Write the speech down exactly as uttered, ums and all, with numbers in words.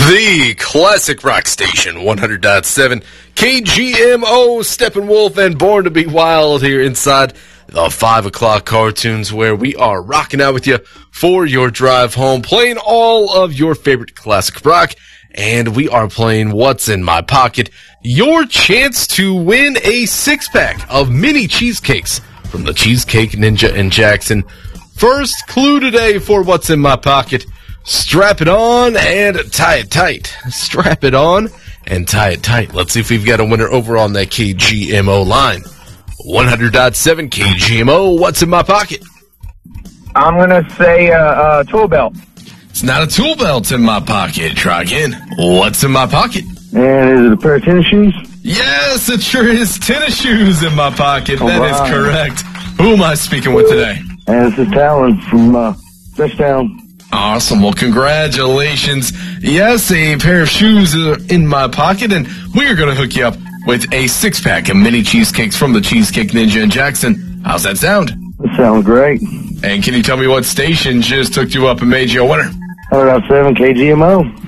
The classic rock station, one hundred point seven K G M O, Steppenwolf and Born to Be Wild here inside the five o'clock cartoons, where we are rocking out with you for your drive home, playing all of your favorite classic rock, and we are playing What's in My Pocket, your chance to win a six-pack of mini cheesecakes from the Cheesecake Ninja in Jackson. First clue today for What's in My Pocket. Strap it on and tie it tight. Strap it on and tie it tight. Let's see if we've got a winner over on that K G M O line. one hundred point seven K G M O, what's in my pocket? I'm going to say uh, uh, tool belt. It's not a tool belt in my pocket. Try again. What's in my pocket? And is it a pair of tennis shoes? Yes, it sure is tennis shoes in my pocket. Oh, that wow. is correct. Who am I speaking with today? And this is Talon from uh, Frestown. Awesome. Well, congratulations. Yes, a pair of shoes are in my pocket, and we are going to hook you up with a six-pack of mini cheesecakes from the Cheesecake Ninja in Jackson. How's that sound? That sounds great. And can you tell me what station just hooked you up and made you a winner? one hundred point seven K G M O.